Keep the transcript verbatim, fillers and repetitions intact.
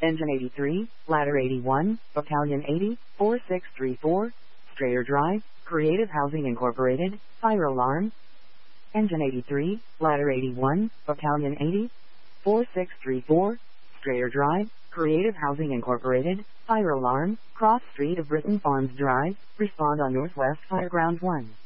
Engine eighty-three, Ladder eighty-one, Battalion eighty, four six three four, Strayer Drive, Creative Housing Incorporated, fire alarm. Engine eighty-three, Ladder eighty-one, Battalion eighty, four six three four, Strayer Drive, Creative Housing Incorporated, fire alarm, cross street of Britton Farms Drive, respond on Northwest Fireground one.